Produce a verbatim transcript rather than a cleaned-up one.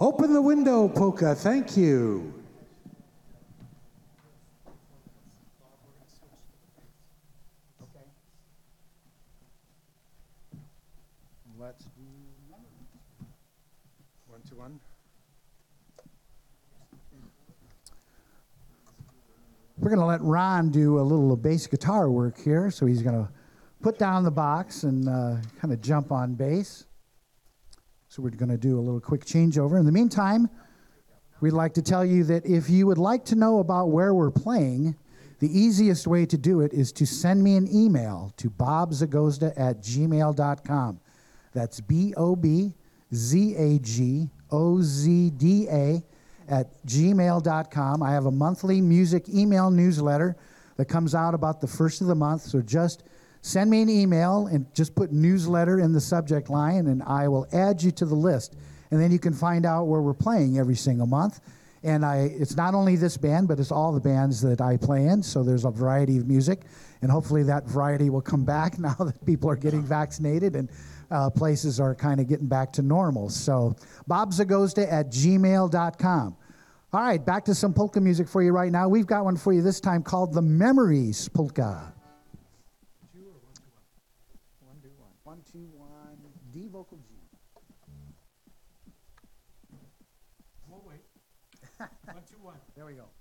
Open the window, polka. Thank you. Okay. Let's do one to one. We're going to let Ron do a little bass guitar work here. So he's going to put down the box and uh, kind of jump on bass. So we're going to do a little quick changeover. In the meantime, we'd like to tell you that if you would like to know about where we're playing, the easiest way to do it is to send me an email to bobzagozda at gmail dot com. That's B O B Z A G O Z D A at gmail dot com. I have a monthly music email newsletter that comes out about the first of the month, so just send me an email and just put newsletter in the subject line, and I will add you to the list. And then you can find out where we're playing every single month. And I, it's not only this band, but it's all the bands that I play in, so there's a variety of music. And hopefully that variety will come back now that people are getting vaccinated and uh, places are kind of getting back to normal. So bobzagozda at gmail dot com. All right, back to some polka music for you right now. We've got one for you this time called the Memories Polka. Two or one, two, one? One, two, one. One, two, one. D vocal G. We'll wait. One, two, one. There we go.